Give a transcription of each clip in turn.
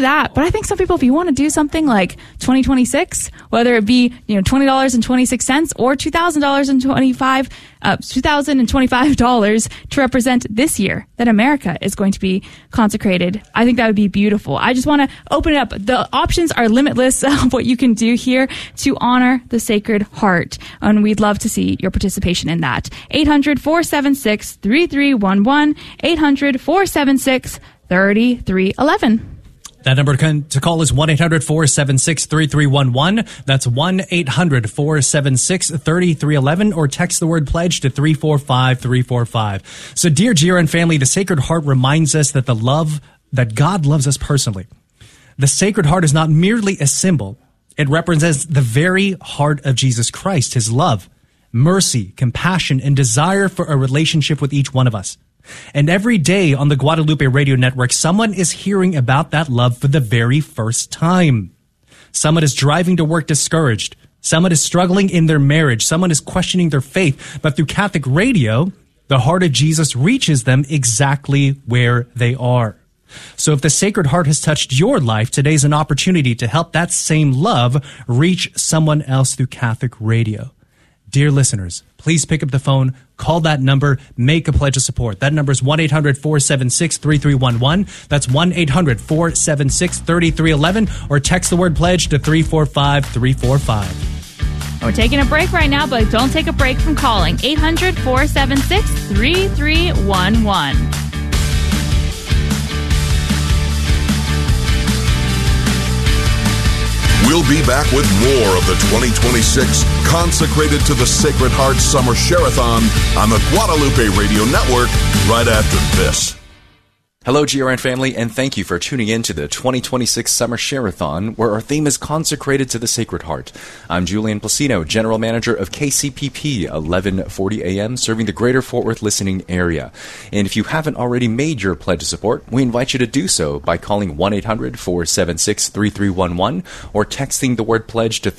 that. But I think some people, if you want to do something like 2026, whether it be $20.26 or $2,025 to represent this year that America is going to be consecrated, I think that would be beautiful. I just want to open it up. The options are limitless of what you can do here to honor the Sacred Heart, and we'd love to see your participation in that. 800-476-3311, 800-476-3311. That number to call is 1-800-476-3311. That's 1-800-476-3311, or text the word pledge to 345-345. So, dear GRN family, the Sacred Heart reminds us that that God loves us personally. The Sacred Heart is not merely a symbol. It represents the very heart of Jesus Christ, his love, mercy, compassion, and desire for a relationship with each one of us. And every day on the Guadalupe Radio Network, someone is hearing about that love for the very first time. Someone is driving to work discouraged. Someone is struggling in their marriage. Someone is questioning their faith. But through Catholic radio, the heart of Jesus reaches them exactly where they are. So if the Sacred Heart has touched your life, today's an opportunity to help that same love reach someone else through Catholic radio. Dear listeners, please pick up the phone, call that number, make a pledge of support. That number is 1-800-476-3311. That's 1-800-476-3311, or text the word pledge to 345-345. We're taking a break right now, but don't take a break from calling. 800-476-3311. We'll be back with more of the 2026 Consecrated to the Sacred Heart Summer Share-a-thon on the Guadalupe Radio Network right after this. Hello, GRN family, and thank you for tuning in to the 2026 Summer Share-a-thon, where our theme is Consecrated to the Sacred Heart. I'm Julian Placino, General Manager of KCPP 1140 AM, serving the greater Fort Worth listening area. And if you haven't already made your pledge of support, we invite you to do so by calling 1-800-476-3311 or texting the word pledge to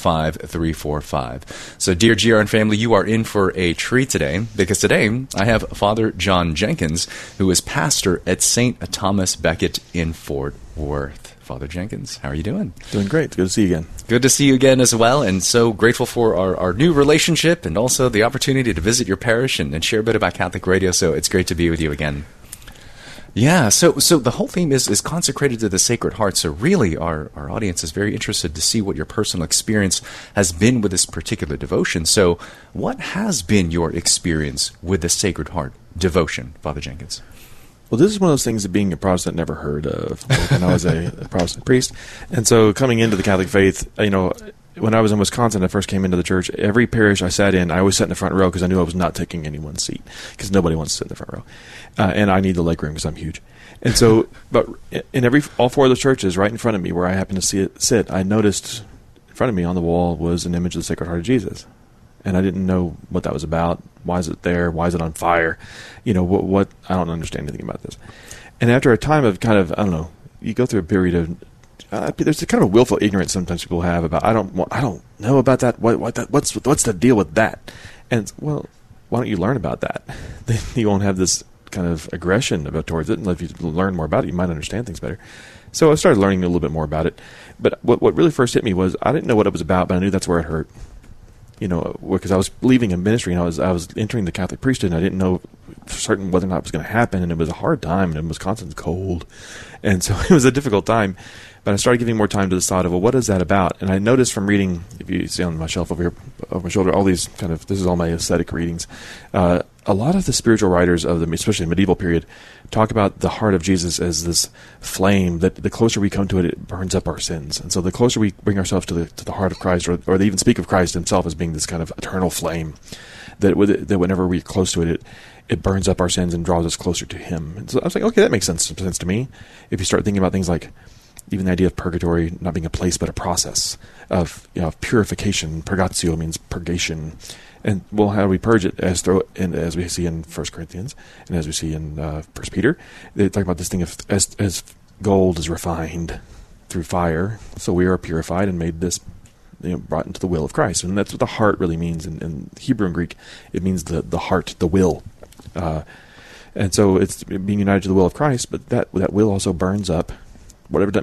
345-345. So, dear GRN family, you are in for a treat today, because today I have Father John Jenkins, who is pastor at St. Thomas Becket in Fort Worth. Father Jenkins, how are you doing? Doing great. Good to see you again. Good to see you again as well, and so grateful for our new relationship and also the opportunity to visit your parish and share a bit about Catholic radio, so it's great to be with you again. Yeah, so the whole theme is consecrated to the Sacred Heart, so really our audience is very interested to see what your personal experience has been with this particular devotion. So what has been your experience with the Sacred Heart devotion, Father Jenkins? Well, this is one of those things that being a Protestant never heard of when I was a Protestant priest. And so coming into the Catholic faith, when I was in Wisconsin, I first came into the church, every parish I sat in, I always sat in the front row because I knew I was not taking anyone's seat, because nobody wants to sit in the front row. And I need the leg room because I'm huge. And so, but in all four of those churches, right in front of me where I happened to see it sit, I noticed in front of me on the wall was an image of the Sacred Heart of Jesus. And I didn't know what that was about. Why is it there? Why is it on fire? What I don't understand anything about this. And after a time of you go through a period of, there's a kind of willful ignorance sometimes people have about, I don't know about that. What's the deal with that? And well, why don't you learn about that? Then you won't have this kind of aggression towards it. And if you learn more about it, you might understand things better. So I started learning a little bit more about it. But what really first hit me was I didn't know what it was about, but I knew that's where it hurt. Because I was leaving a ministry and I was entering the Catholic priesthood, and I didn't know for certain whether or not it was going to happen, and it was a hard time, and Wisconsin's cold, and so it was a difficult time. But I started giving more time to the thought of, well, what is that about? And I noticed from reading, if you see on my shelf over here, over my shoulder, all these this is all my ascetic readings. A lot of the spiritual writers of especially the medieval period, talk about the heart of Jesus as this flame that the closer we come to it, it burns up our sins. And so the closer we bring ourselves to the heart of Christ, or they even speak of Christ himself as being this kind of eternal flame, that whenever we're close to it, it burns up our sins and draws us closer to him. And so I was like, okay, that makes sense to me. If you start thinking about things like even the idea of purgatory not being a place but a process of purification. Purgatio means purgation. And well, how do we purge it? As we see in 1 Corinthians and as we see in 1 Peter, they talk about this thing of as gold is refined through fire, so we are purified and made this, brought into the will of Christ. And that's what the heart really means in Hebrew and Greek. It means the heart, the will. And so it's being united to the will of Christ, but that will also burns up whatever